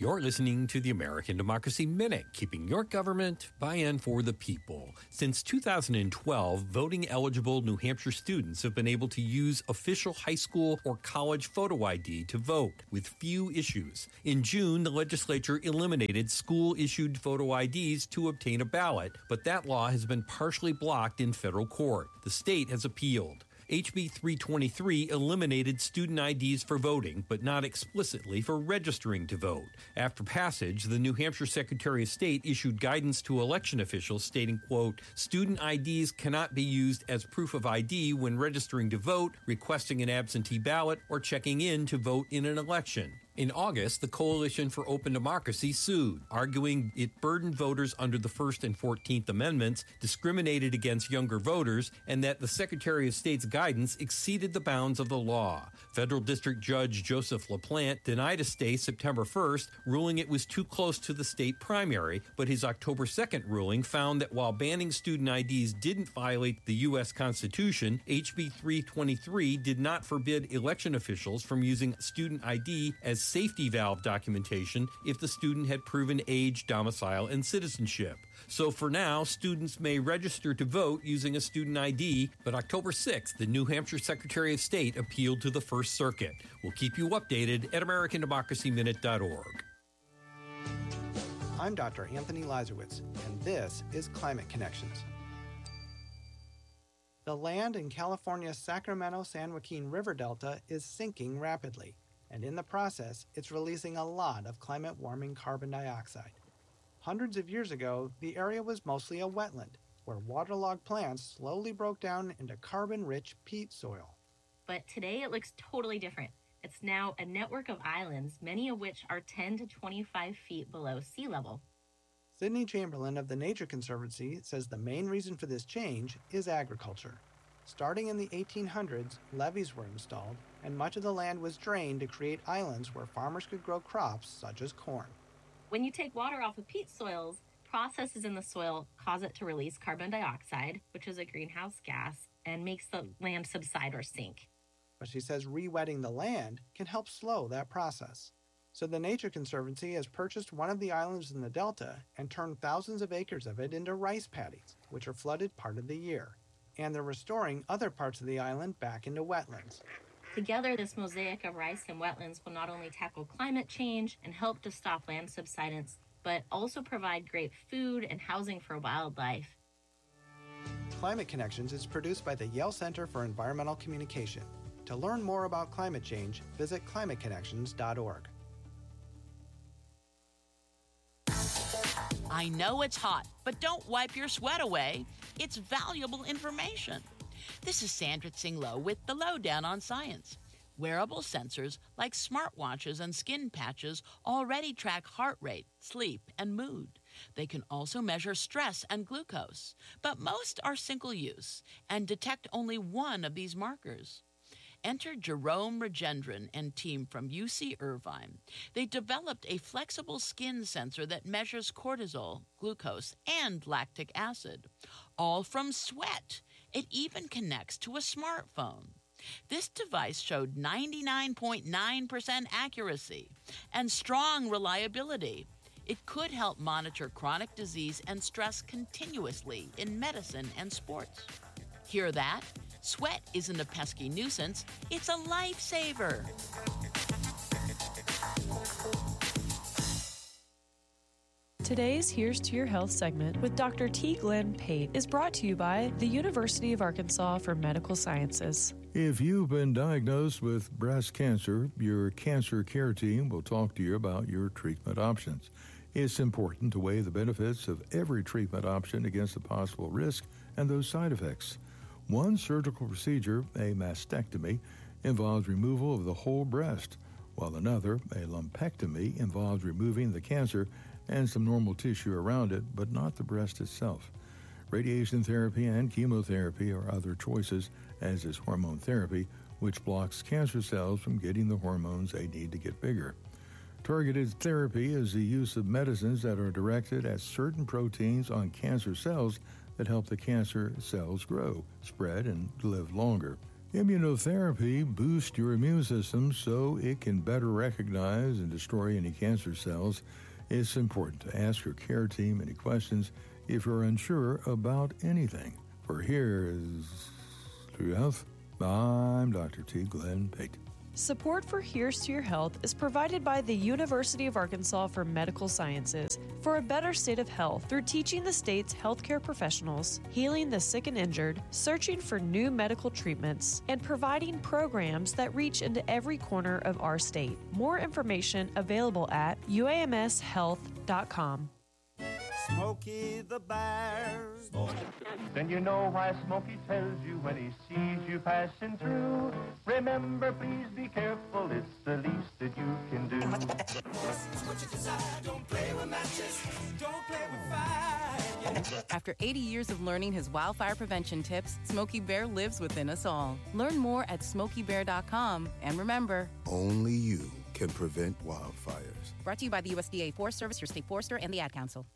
You're listening to the American Democracy Minute, keeping your government by and for the people. Since 2012, voting-eligible New Hampshire students have been able to use official high school or college photo ID to vote, with few issues. In June, the legislature eliminated school-issued photo IDs to obtain a ballot, but that law has been partially blocked in federal court. The state has appealed. HB 323 eliminated student IDs for voting, but not explicitly for registering to vote. After passage, the New Hampshire Secretary of State issued guidance to election officials stating, quote, student IDs cannot be used as proof of ID when registering to vote, requesting an absentee ballot, or checking in to vote in an election. In August, the Coalition for Open Democracy sued, arguing it burdened voters under the First and 14th Amendments, discriminated against younger voters, and that the Secretary of State's guidance exceeded the bounds of the law. Federal District Judge Joseph LaPlante denied a stay September 1st, ruling it was too close to the state primary, but his October 2nd ruling found that while banning student IDs didn't violate the U.S. Constitution, HB 323 did not forbid election officials from using student ID as safety valve documentation if the student had proven age, domicile, and citizenship. So for now, students may register to vote using a student ID, but October 6th, the New Hampshire Secretary of State appealed to the First Circuit. We'll keep you updated at AmericanDemocracyMinute.org. I'm Dr. Anthony Lazarowitz, and this is Climate Connections. The land in California's Sacramento-San Joaquin River Delta is sinking rapidly, and in the process, it's releasing a lot of climate-warming carbon dioxide. Hundreds of years ago, the area was mostly a wetland, where waterlogged plants slowly broke down into carbon-rich peat soil. But today it looks totally different. It's now a network of islands, many of which are 10 to 25 feet below sea level. Sydney Chamberlain of the Nature Conservancy says the main reason for this change is agriculture. Starting in the 1800s, levees were installed, and much of the land was drained to create islands where farmers could grow crops such as corn. When you take water off of peat soils, processes in the soil cause it to release carbon dioxide, which is a greenhouse gas, and makes the land subside or sink. But she says re-wetting the land can help slow that process. So the Nature Conservancy has purchased one of the islands in the delta and turned thousands of acres of it into rice paddies, which are flooded part of the year. And they're restoring other parts of the island back into wetlands. Together, this mosaic of rice and wetlands will not only tackle climate change and help to stop land subsidence, but also provide great food and housing for wildlife. Climate Connections is produced by the Yale Center for Environmental Communication. To learn more about climate change, visit climateconnections.org. I know it's hot, but don't wipe your sweat away. It's valuable information. This is Sandra Tsing-Loh with the Lowdown on Science. Wearable sensors like smartwatches and skin patches already track heart rate, sleep, and mood. They can also measure stress and glucose, but most are single use and detect only one of these markers. Enter Jerome Rajendran and team from UC Irvine. They developed a flexible skin sensor that measures cortisol, glucose, and lactic acid, all from sweat. It even connects to a smartphone. This device showed 99.9% accuracy and strong reliability. It could help monitor chronic disease and stress continuously in medicine and sports. Hear that? Sweat isn't a pesky nuisance, it's a lifesaver. Today's Here's to Your Health segment with Dr. T. Glenn Pate is brought to you by the University of Arkansas for Medical Sciences. If you've been diagnosed with breast cancer, your cancer care team will talk to you about your treatment options. It's important to weigh the benefits of every treatment option against the possible risk and those side effects. One surgical procedure, a mastectomy, involves removal of the whole breast, while another, a lumpectomy, involves removing the cancer and some normal tissue around it, but not the breast itself. Radiation therapy and chemotherapy are other choices, as is hormone therapy, which blocks cancer cells from getting the hormones they need to get bigger. Targeted therapy is the use of medicines that are directed at certain proteins on cancer cells that help the cancer cells grow, spread, and live longer. Immunotherapy boosts your immune system so it can better recognize and destroy any cancer cells. It's important to ask your care team any questions if you're unsure about anything. For Here's to Your Health, I'm Dr. T. Glenn Pate. Support for Here's to Your Health is provided by the University of Arkansas for Medical Sciences for a better state of health through teaching the state's healthcare professionals, healing the sick and injured, searching for new medical treatments, and providing programs that reach into every corner of our state. More information available at uamshealth.com. Smokey the Bear. Then you know why Smokey tells you when he sees you passing through. Remember, please be careful, it's the least that you can do. What you desire, don't play with matches, don't play with fire. After 80 years of learning his wildfire prevention tips, Smokey Bear lives within us all. Learn more at SmokeyBear.com. And remember, only you can prevent wildfires. Brought to you by the USDA Forest Service, your state forester, and the Ad Council.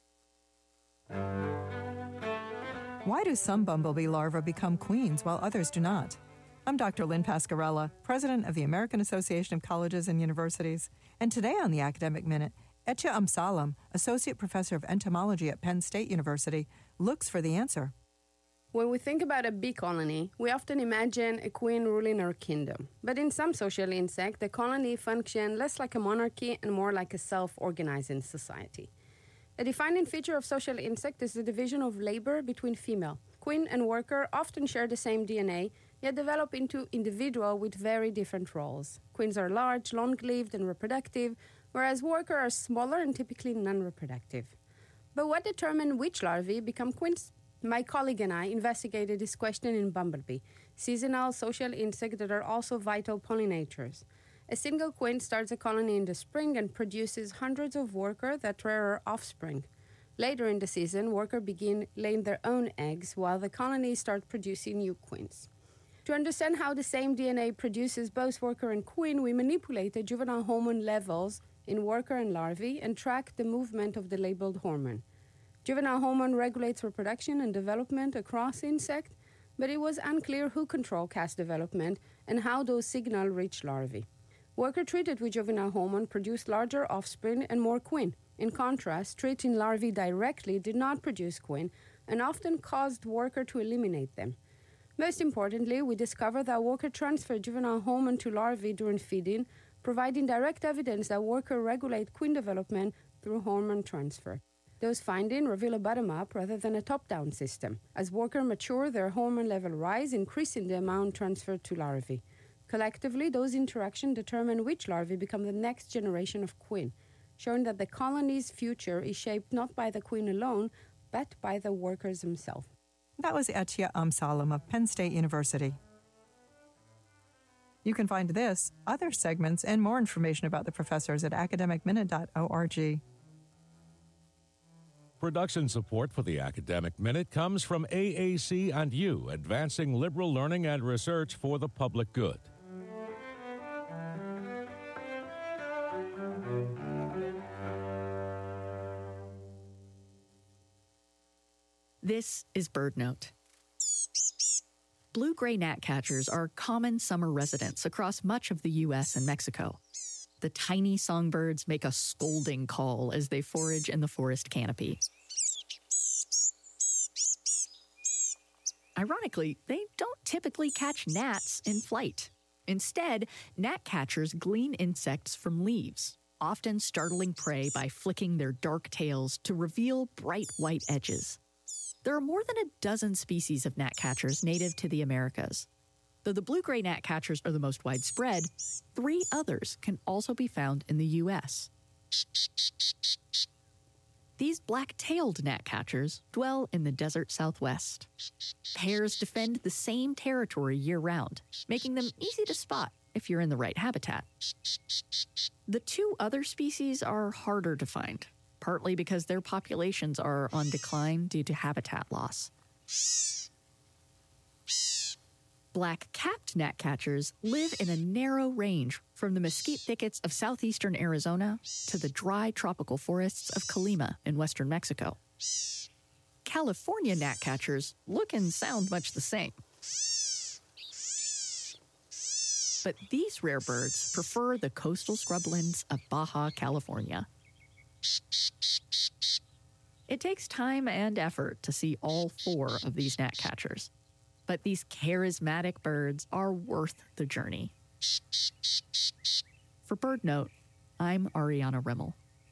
Why do some bumblebee larvae become queens while others do not? I'm Dr. Lynn Pascarella, president of the American Association of Colleges and Universities. And today on the Academic Minute, Etya Amsalem, associate professor of entomology at Penn State University, looks for the answer. When we think about a bee colony, we often imagine a queen ruling her kingdom. But in some social insects, the colony functions less like a monarchy and more like a self-organizing society. A defining feature of social insect is the division of labor between female. Queen and worker often share the same DNA, yet develop into individuals with very different roles. Queens are large, long-lived, and reproductive, whereas workers are smaller and typically non-reproductive. But what determines which larvae become queens? My colleague and I investigated this question in bumblebee, seasonal social insects that are also vital pollinators. A single queen starts a colony in the spring and produces hundreds of workers that rear her offspring. Later in the season, workers begin laying their own eggs while the colony starts producing new queens. To understand how the same DNA produces both worker and queen, we manipulated juvenile hormone levels in worker and larvae and tracked the movement of the labeled hormone. Juvenile hormone regulates reproduction and development across insects, but it was unclear who controls caste development and how those signals reach larvae. Workers treated with juvenile hormone produced larger offspring and more queen. In contrast, treating larvae directly did not produce queen and often caused workers to eliminate them. Most importantly, we discovered that workers transfer juvenile hormone to larvae during feeding, providing direct evidence that workers regulate queen development through hormone transfer. Those findings reveal a bottom-up rather than a top-down system. As workers mature, their hormone level rise, increasing the amount transferred to larvae. Collectively, those interactions determine which larvae become the next generation of queen, showing that the colony's future is shaped not by the queen alone, but by the workers themselves. That was Etya Amsalem of Penn State University. You can find this, other segments, and more information about the professors at academicminute.org. Production support for the Academic Minute comes from AAC and you, advancing liberal learning and research for the public good. This is BirdNote. Blue-gray gnatcatchers are common summer residents across much of the U.S. and Mexico. The tiny songbirds make a scolding call as they forage in the forest canopy. Ironically, they don't typically catch gnats in flight. Instead, gnatcatchers glean insects from leaves, often startling prey by flicking their dark tails to reveal bright white edges. There are more than a dozen species of gnatcatchers native to the Americas. Though the blue-gray gnatcatchers are the most widespread, 3 others can also be found in the U.S. These black-tailed gnatcatchers dwell in the desert Southwest. Pairs defend the same territory year-round, making them easy to spot if you're in the right habitat. The 2 other species are harder to find, partly because their populations are on decline due to habitat loss. Black-capped gnatcatchers live in a narrow range from the mesquite thickets of southeastern Arizona to the dry tropical forests of Colima in western Mexico. California gnatcatchers look and sound much the same. But these rare birds prefer the coastal scrublands of Baja California. It takes time and effort to see all 4 of these gnatcatchers, but these charismatic birds are worth the journey. For BirdNote, I'm Ariana Rimmel.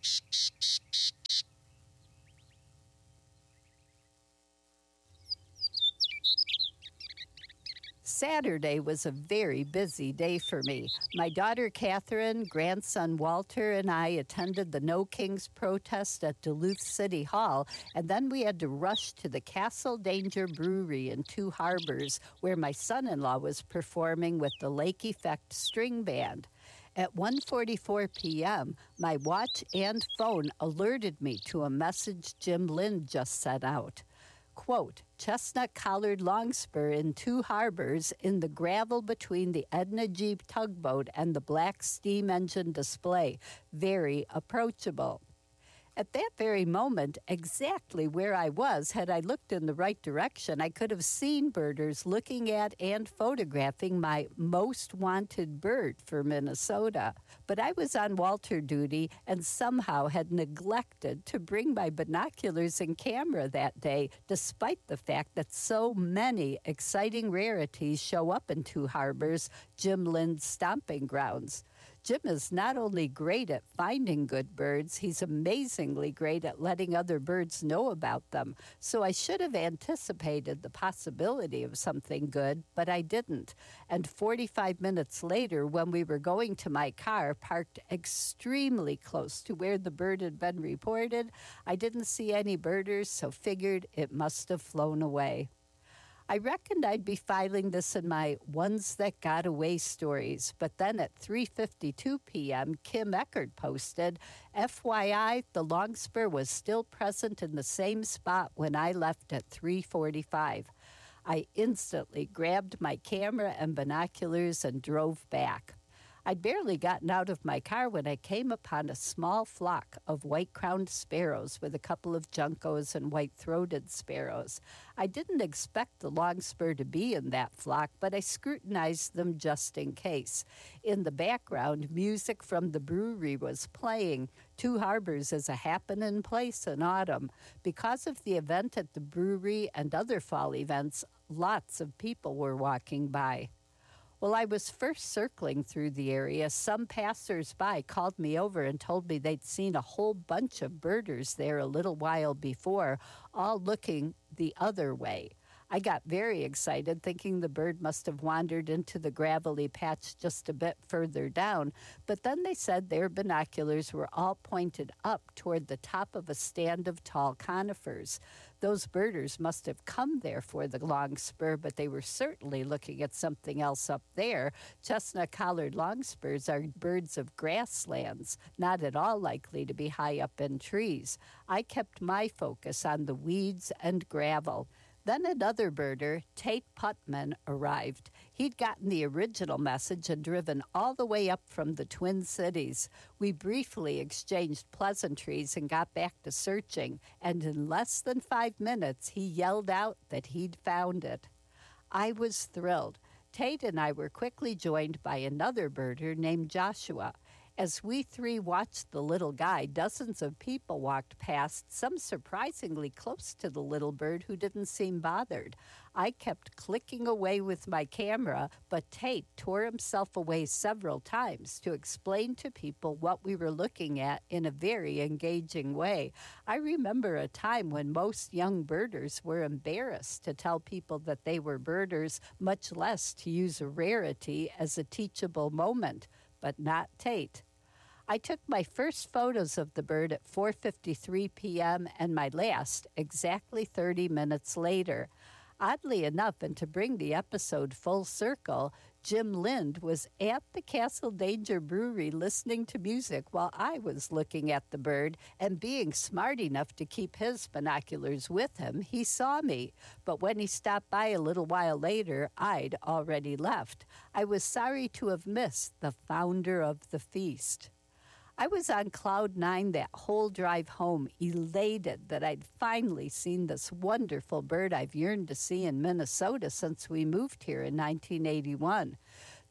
Saturday was a very busy day for me. My daughter Catherine, grandson Walter, and I attended the No Kings protest at Duluth City Hall, and then we had to rush to the Castle Danger Brewery in Two Harbors, where my son-in-law was performing with the Lake Effect String Band. At 1:44 p.m., my watch and phone alerted me to a message Jim Lind just sent out. Quote, chestnut-collared longspur in Two Harbors in the gravel between the Edna Jeep tugboat and the black steam engine display. Very approachable. At that very moment, exactly where I was, had I looked in the right direction, I could have seen birders looking at and photographing my most wanted bird for Minnesota. But I was on Walter duty and somehow had neglected to bring my binoculars and camera that day, despite the fact that so many exciting rarities show up in Two Harbors, Jim Lind's stomping grounds. Jim is not only great at finding good birds, he's amazingly great at letting other birds know about them. So I should have anticipated the possibility of something good, but I didn't. And 45 minutes later, when we were going to my car, parked extremely close to where the bird had been reported, I didn't see any birders, so figured it must have flown away. I reckoned I'd be filing this in my Ones That Got Away stories, but then at 3:52 p.m., Kim Eckert posted, FYI, the longspur was still present in the same spot when I left at 3:45. I instantly grabbed my camera and binoculars and drove back. I'd barely gotten out of my car when I came upon a small flock of white-crowned sparrows with a couple of juncos and white-throated sparrows. I didn't expect the longspur to be in that flock, but I scrutinized them just in case. In the background, music from the brewery was playing. Two Harbors is a happening place in autumn. Because of the event at the brewery and other fall events, lots of people were walking by. While I was first circling through the area, some passers-by called me over and told me they'd seen a whole bunch of birders there a little while before, all looking the other way. I got very excited, thinking the bird must have wandered into the gravelly patch just a bit further down, but then they said their binoculars were all pointed up toward the top of a stand of tall conifers. Those birders must have come there for the longspur, but they were certainly looking at something else up there. Chestnut-collared longspurs are birds of grasslands, not at all likely to be high up in trees. I kept my focus on the weeds and gravel. Then another birder, Tate Putman, arrived. He'd gotten the original message and driven all the way up from the Twin Cities. We briefly exchanged pleasantries and got back to searching, and in less than 5 minutes, he yelled out that he'd found it. I was thrilled. Tate and I were quickly joined by another birder named Joshua. As we three watched the little guy, dozens of people walked past, some surprisingly close to the little bird who didn't seem bothered. I kept clicking away with my camera, but Tate tore himself away several times to explain to people what we were looking at in a very engaging way. I remember a time when most young birders were embarrassed to tell people that they were birders, much less to use a rarity as a teachable moment. But not Tate. I took my first photos of the bird at 4:53 p.m. and my last exactly 30 minutes later. Oddly enough, and to bring the episode full circle, Jim Lind was at the Castle Danger Brewery listening to music while I was looking at the bird, and being smart enough to keep his binoculars with him, he saw me. But when he stopped by a little while later, I'd already left. I was sorry to have missed the founder of the feast. I was on cloud 9 that whole drive home, elated that I'd finally seen this wonderful bird I've yearned to see in Minnesota since we moved here in 1981.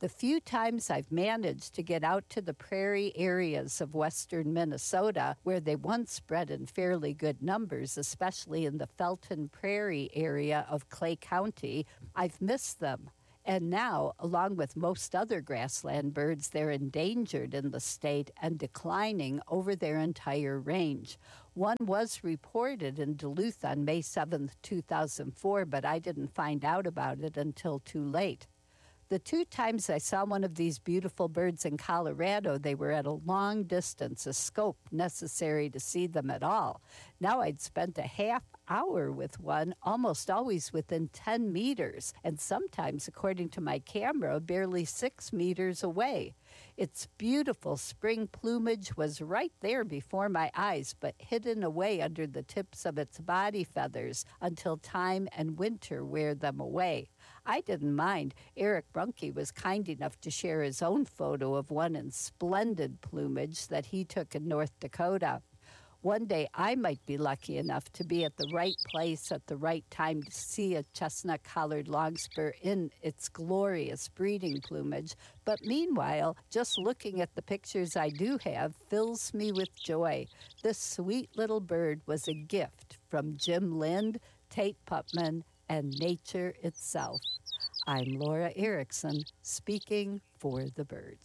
The few times I've managed to get out to the prairie areas of western Minnesota, where they once bred in fairly good numbers, especially in the Felton Prairie area of Clay County, I've missed them. And now, along with most other grassland birds, they're endangered in the state and declining over their entire range. One was reported in Duluth on May 7, 2004, but I didn't find out about it until too late. The two times I saw one of these beautiful birds in Colorado, they were at a long distance, a scope necessary to see them at all. Now I'd spent a half hour with one, almost always within 10 meters, and sometimes, according to my camera, barely 6 meters away. Its beautiful spring plumage was right there before my eyes, but hidden away under the tips of its body feathers until time and winter wear them away. I didn't mind. Eric Brunke was kind enough to share his own photo of one in splendid plumage that he took in North Dakota. One day I might be lucky enough to be at the right place at the right time to see a chestnut-collared longspur in its glorious breeding plumage. But meanwhile, just looking at the pictures I do have fills me with joy. This sweet little bird was a gift from Jim Lind, Tate Putman, and nature itself. I'm Laura Erickson, speaking for the birds.